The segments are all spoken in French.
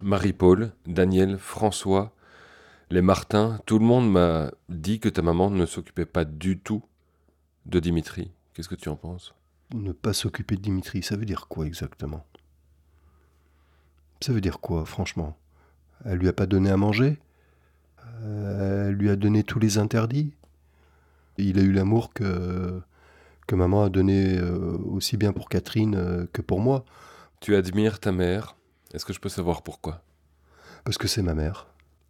Marie-Paul, Daniel, François, les Martin, tout le monde m'a dit que ta maman ne s'occupait pas du tout de Dimitri. Qu'est-ce que tu en penses? Ne pas s'occuper de Dimitri, ça veut dire quoi exactement? Ça veut dire quoi, franchement? Elle lui a pas donné à manger? Elle lui a donné tous les interdits? Il a eu l'amour que maman a donné aussi bien pour Catherine que pour moi. Tu admires ta mère. Est-ce que je peux savoir pourquoi? Parce que c'est ma mère.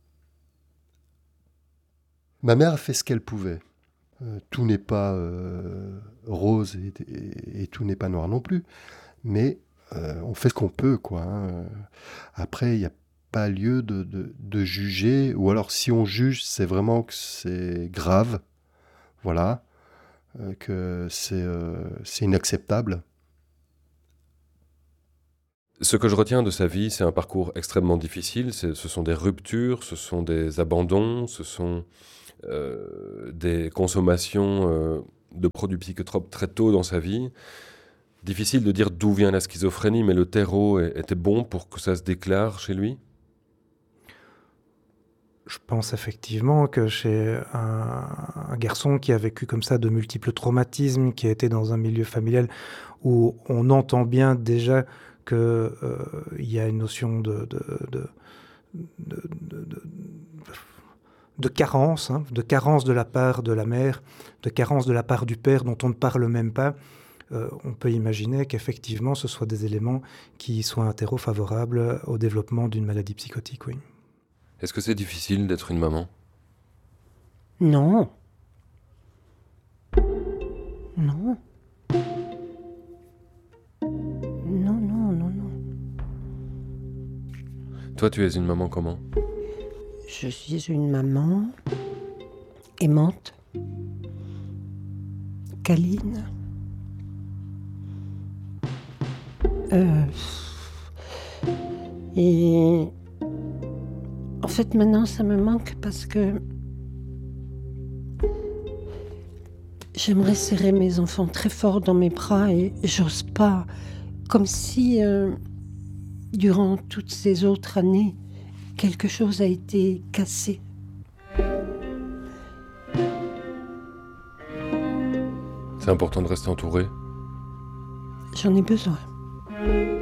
Ma mère a fait ce qu'elle pouvait. Tout n'est pas rose et tout n'est pas noir non plus. Mais on fait ce qu'on peut, quoi. Hein. Après, il n'y a pas lieu de juger. Ou alors, si on juge, c'est vraiment que c'est grave. Voilà. Que c'est inacceptable. Ce que je retiens de sa vie, c'est un parcours extrêmement difficile. Ce sont des ruptures, ce sont des abandons, ce sont des consommations de produits psychotropes très tôt dans sa vie. Difficile de dire d'où vient la schizophrénie, mais le terreau était bon pour que ça se déclare chez lui. Je pense effectivement que chez un garçon qui a vécu comme ça de multiples traumatismes, qui a été dans un milieu familial où on entend bien déjà qu'il y a une notion de carence, hein, de carence de la part de la mère, de carence de la part du père dont on ne parle même pas, on peut imaginer qu'effectivement ce soient des éléments qui soient un terreau favorable au développement d'une maladie psychotique, oui. Est-ce que c'est difficile d'être une maman? Non. Non. Non, non, non, non. Toi, tu es une maman comment? Je suis une maman aimante, câline. Et en fait, maintenant, ça me manque parce que j'aimerais serrer mes enfants très fort dans mes bras et j'ose pas. Comme si, durant toutes ces autres années, quelque chose a été cassé. C'est important de rester entouré. J'en ai besoin.